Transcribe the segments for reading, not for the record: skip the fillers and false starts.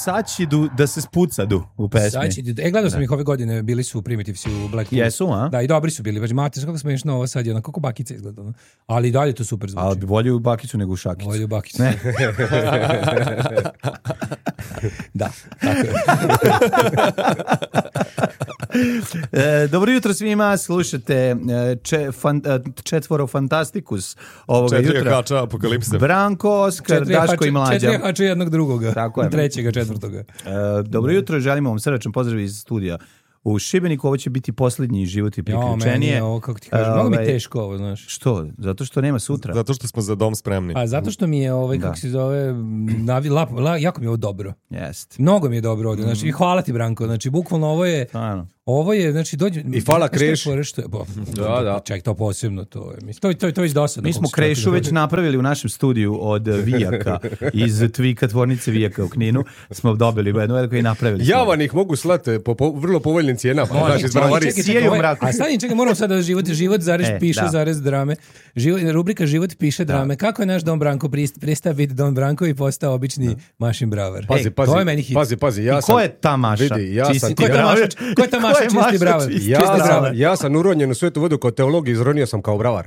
Sačidu da se spucadu u pesmi. Sačidu. Gledao sam ih ove godine, bili su Primitivsi u Blackpoolu. Jesu, a? Da, i dobri su bili. Baš mate, kako smiješno ovo sad je, kako bakica izgleda. No? Ali i dalje to super zvuči. Ali bi volio u bakicu nego u šakicu. Volio u bakicu. Ne. Da, tako je. Dobro jutro svima, slušate Četvoro Fantastikus ovoga jutra. 4 hača apokalipse. Branko, Oskar, Daško i Mlađa. 4 hača jednog drugoga. Tako je. Trećega, četvrtoga. Dobro jutro, želimo vam srdačan pozdrav iz studija u Šibeniku. Ovo će biti posljednji život i priključenje. Meni je ovo, kako ti kažem, mnogo mi je teško ovo, znaš. Što? Zato što nema sutra. Zato što smo za dom spremni. A zato što mi je kako se zove, jako mi je ovo dobro. Jest. Mnogo mi je dobro ovdje, znači, i hvala ti Branko, znači, bukvalno ovo je, znači, dođe... I hvala Kreši. Da. Ček, to posebno, to je već dosadno. Mi smo Krešu već napravili u našem studiju od Vijaka, iz Tvika tvornice Vijaka u Kninu, smo dobili jednu veliko i napravili. Ja vam ih mogu slati po vrlo povoljnim cijenama. A čekaj, moram sad da život zarez piše, zarez drame. Rubrika Život piše drame. Kako je naš Don Branko prestao biti Don Branko i postao obični Mašin Bravar? To je meni hit. Pazi, ko je ta Maša? Ko je ta Maša čisti bravar? Ja sam uronjen u svetu vodu kao teolog i izronio sam kao bravar.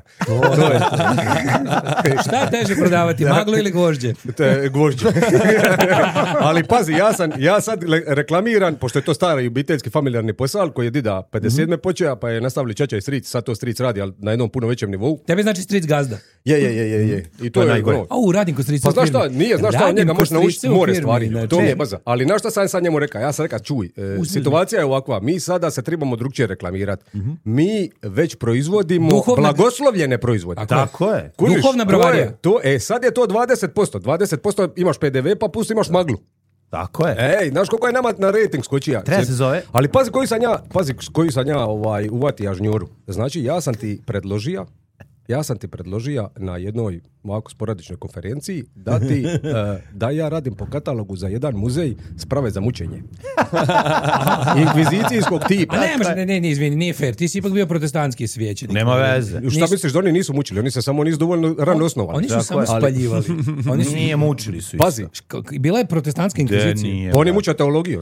Šta je teže prodavati, maglu ili gvožđe? Gvožđe. Ali pazi, ja sad reklamiram, pošto je to stari obiteljski familijarni posao koji je dida 57. počeo, pa je nastavili čača i stric, sad to stric radi, ali na jednom puno većem nivou. Tebi znači stric gazda? Je. I to je najgore. Radim kod strica. Pa znaš šta, znaš šta, njega može naučiti more stvari. To mi je baza. Ali znaš šta sam sad njemu rekao? Ja sam rekao, čuj, situacija je ovakva, mi sada se trebamo drugčije reklamirati. Mi već proizvodimo blagoslovljene proizvode. Tako je. Duhovna bravarija. Sad je to 20%. 20% imaš PDV, pa plus imaš maglu. Tako je. Znaš koliko je nama na rating skočija? Treba se zove. Ali pazi koji sam ja uvati jažnjoru. Znači, ja sam ti predložio na jednoj ovako sporadičnoj konferenciji da ja radim po katalogu za jedan muzej sprave za mučenje. Inkvizicijskog tipa. Ne, izvini, nije fair. Ti si ipak bio protestantski svećenik. Nema veze. Šta misliš da oni nisu mučili? Oni se samo nisu dovoljno rano osnovali. Oni su samo spaljivali. Nije mučili su. Pazi. Bila je protestantska inkvizicija. Oni muče teologiju.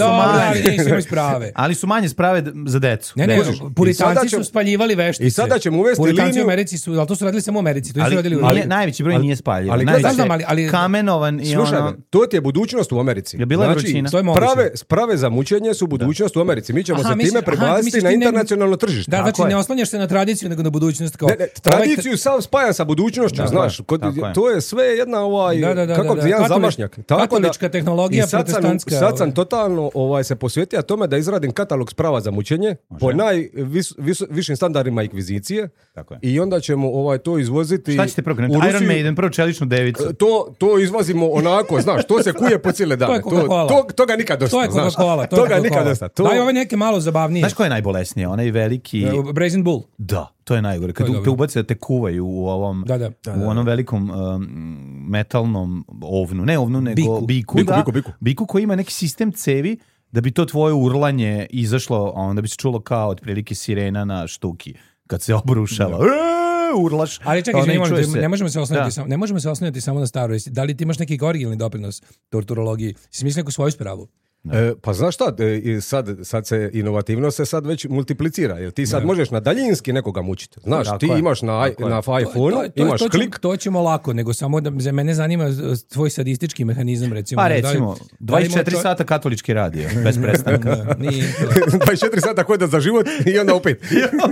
Ali su manje sprave za decu. Ne, puritanci su spaljivali veštice. I sada ćemo uvesti Puritanci u Americi su, ali to su radili samo u Americi. Najveći broj nije spaljivo. Ali kamenovan i slušaj, to ti je budućnost u Americi. Je bila vrućina. Sprave za mučenje su budućnost u Americi. Mi ćemo se time prebaciti na internacionalno tržište. Da, znači ne oslanjaš se na tradiciju nego na budućnost. Tradiciju sam spajam sa budućnošću, znaš. To je sve jedna kako jedan zamašnjak. Katolička tehnologija, protestantska. Sad sam totalno se posvetio tome da izradim katalog sprava za mučenje po najvišim standardima inkvizicije. I onda ćemo to izvoziti. Šta ćete prokrenuti? Iron Maiden, prvo čeličnu devicu. To izvozimo onako, znaš, to se kuje po cijele dane. Toga nikad dosta. To je Coca-Cola. Toga nikad dosta. Daj ove neke malo zabavnije. Znaš ko je najbolesnije? Onaj veliki... Brazen Bull. Da, to je najgore. Kad te ubaci da te kuvaju u ovom... U onom velikom metalnom ovnu. Ne ovnu, nego biku. Biku koji ima neki sistem cevi da bi to tvoje urlanje izašlo, da bi se čulo kao otprilike sirena na štuki. Kad se obrušava. Urlaš. Ali čekaj, ne možemo se osnovati samo na staro. Da li ti imaš neki originalni doprinos torturologiji? Si misli neku svoju spravu? Pa znaš šta, sad se inovativnost se sad već multiplicira, jer ti sad možeš na daljinski nekoga mučiti. Znaš, ti imaš na iPhone, imaš klik. To ćemo lako, nego samo da za mene zanima tvoj sadistički mehanizam, recimo. Pa recimo, 24 sata katolički radio, bez prestanka. 24 sata hoda za život i onda opet.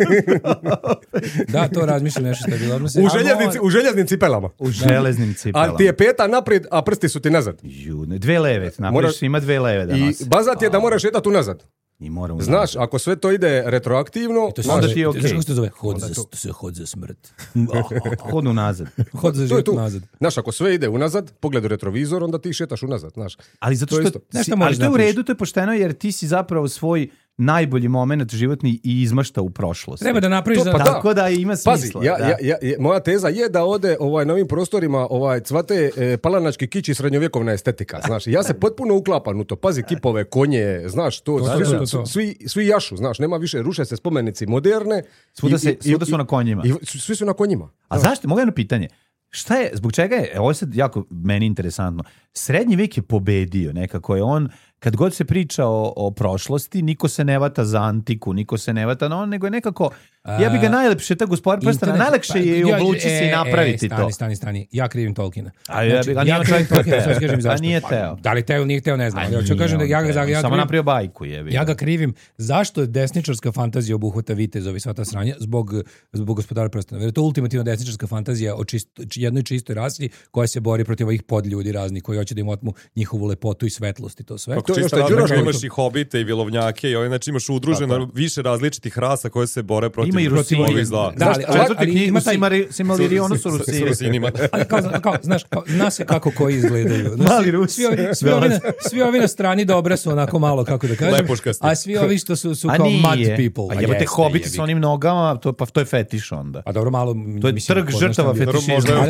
Da, to razmišljam nešto što je bilo. U željeznim cipelama. U železnim cipelama. Ali ti je peta naprijed, a prsti su ti nazad. Dve leve, napraviš ima dve leve. I bazat je da moraš šetati unazad. Znaš, ako sve to ide retroaktivno, onda ti je okej. Znaš kako se to zove? Hod za smrt. Hod unazad. Hod za život unazad. Znaš, ako sve ide unazad, pogled u retrovizor, onda ti šetaš unazad, znaš. Ali zato što... Ali to je u redu, to je pošteno, jer ti si zapravo svoj najbolji moment životni i izmašta u prošlost. Treba da napraviš tako da ima smisla. Pazi, moja teza je da ode na ovim prostorima cvate palanački kič i srednjovjekovna estetika, znaš. Ja se potpuno uklapam u to. Pazi, kipove, konje, znaš, svi jašu, znaš, nema više, ruše se spomenici moderne. Svuda su na konjima. Svi su na konjima. A zašto? Mogu jedno pitanje. šta je, zbog čega je, ovo je sad jako meni interesantno, srednji vek je pobedio nekako, je on, kad god se priča o prošlosti, niko se ne vata za antiku, niko se ne vata na on, nego je nekako, ja bi ga najlepše, ta Gospodar prstena, najlakše je obluči se i napraviti to. Stani, ja krivim Tolkiena. Ja krivim Tolkiena, sad kažem zašto. Nije teo. Da li teo, nije teo, ne znam. Hoću kažem da ja samo napravio bajku, jebi. Ja ga krivim, zašto desničarska fantazija obuhvata vitezovi sva ta sranja, zbog Gospodara prstena. Jer je to ultimativna desničarska fantazija o jednoj čistoj rasi koja se bori protiv ovih podljudi raznih, koji hoće da im otmu njihovu lepotu i svetlost i to sve. Kako čista razlika, imaš i hobite i vilovnjake i znači imaš udruženo više različitih rasa koje se bore protiv ovih zla. Da, ali ima Silmarillionusinima. Znaš, zna se kako koji izgledaju. Mali Rusi. Svi ovi na strani dobra su onako malo, kako da kažem, a svi ovi što su kao mud people. A jebate hobiti s onim nogama, to je fetiš onda. A dobro, malo... To je trg žrtava fetišizma.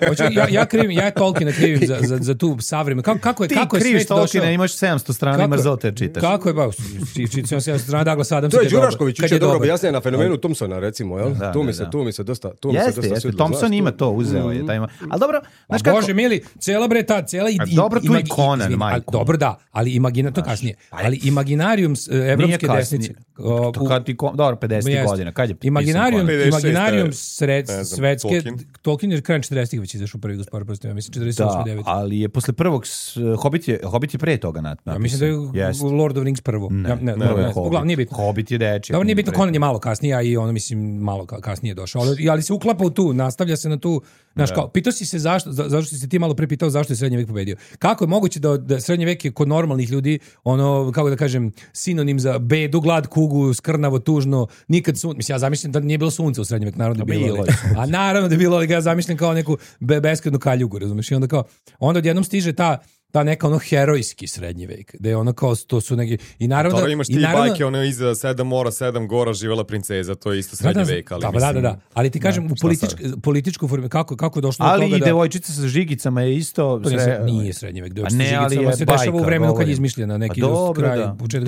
Ja Tolkiena krivim za tu savremenu. Kako je svet došao? Ti kriviš Tolkiena, imaš 700 strana i mrzote čitaš. Kako je, čitam 700 strana Douglas Adamsa. To je Đurašković učio dobro objasnije na fenomenu Thompsona, recimo, jel? Tu mi se dosta jeste, Thompson ima to, uzeo je. Ali dobro, znaš kako... Bože mili, cijela dobro, tu i Conan, majko. Dobro, da, ali to kasnije. Ali Imaginarium evropske desnice... Dobro, 50 godina, kad je Imaginarium svetske... Tolkien je krajem 40-ih već izašao prvi Gospodar prstena, mislim 48-9. Da, ali je posle prvog Hobbit je pre toga napisao. Mislim da je Lord of Rings prvo. Ne, uglavnom nije bitno. Hobbit je dečiji. Dobro, nije bitno, Conan je malo kasnije, a i ono, mislim, malo kasnije došao. Ali se uklapa u tu, nastavlja se na tu, znaš kao, pitao si se zašto si se ti malo prepitao zašto je srednji vek pobedio. Kako je moguće da srednji vek je kod normalnih ljudi, ono, kako da kažem, sinonim za bedu, glad, kugu, skrnavo, tužno, nikad sunce. Mislim, ja zamišljam da nije bilo sunca u srednjem veku, naravno da je bilo. A naravno da je bilo, ali ga ja zamišljam kao neku beskrenu kaljugu, razumiješ? I onda odjednom stiže ta neka ono herojski srednji vek, da je ono kao to su neki i naravno to imaš ti bajke ono iza 7 mora 7 gora živela princeza, to je isto srednji vek, ali da. Ali ti kažem u političku formu kako je došlo do toga ali i devojčica sa žigicama je isto nije srednji vek, devojčica sa žigicama se dešava u vremenu kad je izmišljena neki kraj početak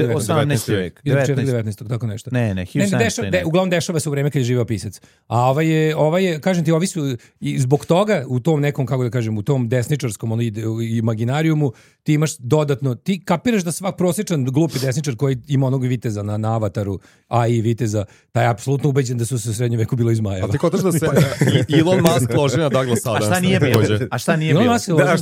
19. tako nešto. Ne, uglavnom dešava se u vreme kad je živeo pisac. A ovaj je kažem ti ovi su i zbog toga u tom nekom kako da kažem u tom desničarskom imaginariju ti imaš dodatno, ti kapiraš da svak prosječan glupi desničar koji ima onog viteza na avataru, a i viteza, taj je apsolutno ubeđen da su se u srednjem veku bilo iz Majeva. A ti kotaš da se Elon Musk loži na Douglas Adamsa. A šta nije bilo?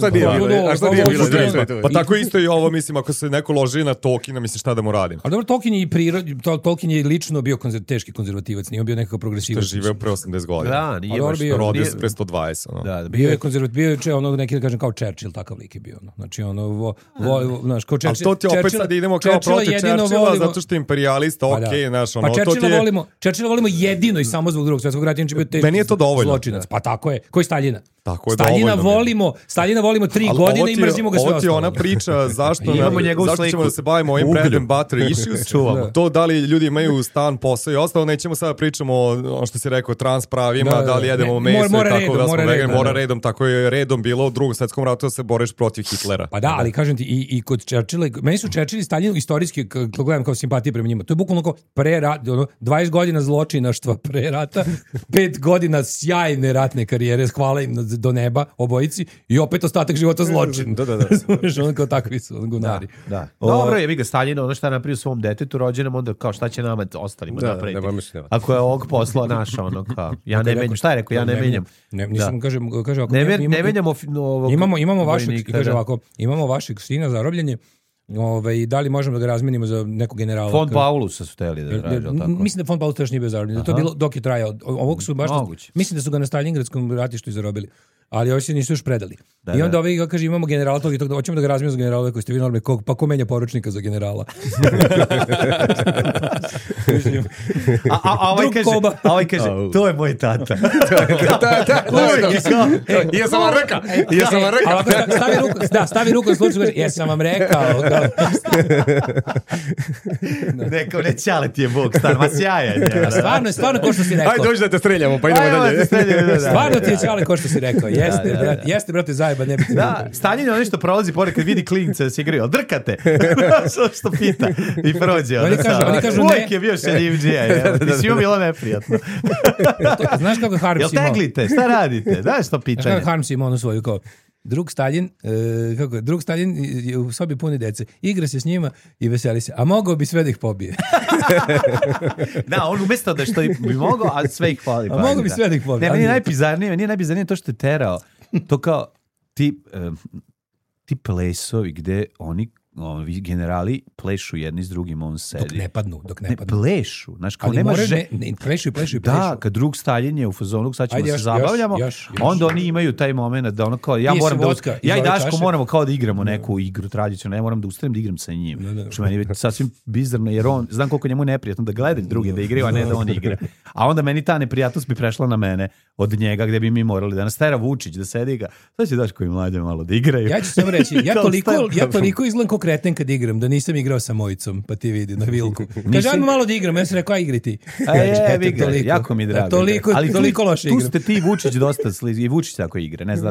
Pa tako isto i ovo, mislim, ako se neko loži na Tolkiena, mislim šta da mu radim. A dobro, Tolkien je lično bio teški konzervativac, nije bio nekako progresivac. Što je živeo pre 80 godina. Da, nije baš. Rodio se pre 120. Da, bio je konzervativac, bio je ono neki da kažem kao Churchill, takav lik je bio. Znači ono, znaš, kao Churchill. Ali to ti opet sad idemo kao protiv Churchilla, zato što je imperialista, okej, znaš, ono, to ti je... Churchilla volimo jedino i samo zbog drugog svjetskog rata, inače bio teški zločinac. Pa tako je. Koji Staljina? Staljina volimo 3 godine i mrzimo ga sve ostalo. Ovo ti je ona priča zašto ćemo da se bavimo ovim bread and butter issues. To da li ljudi imaju stan, posao i ostalo, nećemo sada pričamo o što si rekao, trans pravima, da li jedemo meso i tako da smo vegani, mora redom, tako je redom bilo u drugom svjetskom ratu da se boreš protiv Hitlera. Pa da, ali kažem ti, i kod Churchilla, meni su Churchill i Stalin istorijski, kako gledam kao simpatije prema njima, to je bukvalno kao 20 godina zločinaštva pre rata, 5 godina sjajne ratne karijere, hvala im do neba, obojici, i opet ostatak života zločin. Da. Ono kao takvi su, gunari. Da. Dobro je, vi ga Stalin, ono šta je napravio svom detetu rođenom, onda kao šta će nama ostalima napraviti. Ako je ovog posla naša, ono kao, ja ne menjam. Šta je rekao, ja ne menjam. Nisam, kaže ovako. Ne menjamo ovog... Imamo vašeg sina za robljenje, i da li možemo da ga razmenimo za nekog generala? Fond Paulusa su teli da traže, tako? Mislim da Fond Paulus još nije bio zarobljen, da to je bilo dok je trajao. Ovog su baš, mislim da su ga na Stalingradskom ratištu i zarobili, ali ovi se nisu još predali. I onda ovi kaže imamo generala tog i tog, hoćemo da ga razmenimo za generala koji ste vi normalni, pa ko menja poručnika za generala? A ovaj kaže, to je moj tata. Jesam vam rekao. Stavi ruku na slučaju, jesam vam rekao. Neko ne ćale ti je Bog, star, ma sjajan. Stvarno ko što si rekao. Ajde, dođi da te streljamo, pa idemo dalje. Stvarno ti je ćale ko što si rekao. Jeste, brate, zajeba, ne bi ti. Da, Stalin je ono što prolazi pored kad vidi klince da se igraju, drkate, što pita i prođe. Oni kažu uvijek je bio šeljivđija, ti si bilo neprijatno. Znaš kako Harms imao? Jel teglite, šta radite? Znaš što pitanje? Znaš kako Harms imao onu svoju kao, drug Stalin je u sobi puni dece, igra se s njima i veseli se, a mogao bi sve da ih pobije. Da, on umjesto da što bi mogao, a sve ih hvali. A mogao bi sve da ih pobije. Ne, meni je najbizarnije to što je terao. To kao ti plesovi gde oni generali plešu jedni s drugim, on sedi. Dok ne padnu. Ne plešu. Znaš, kao nema plešu. Da, kad drug Stalin je u fazonu, sad ćemo se zabavljamo, onda oni imaju taj moment da ono kao, ja i Daško moramo kao da igramo neku igru tradicionalnu, ja moram da ustanem da igram sa njim. Što meni je sasvim bizarno, jer on, znam koliko njemu neprijatno da gledam druge da igraju, a ne da on igra. A onda meni ta neprijatnost bi prešla na mene od njega, gde bi mi morali da nas tera Vučić, da sedi ga, sad će Daško i mlađe malo da igraju. Ja ću samo reći, ja toliko izgledam kreten kad igram, da nisam igrao sa Mojicom, pa ti vidi na Vilku. Kaže, ajmo malo da igram, ja sam rekao, aj igri ti. Jako mi je drago. Toliko loše igram. Tu ste ti i Vučić dosta slizni, i Vučić tako igra, ne znam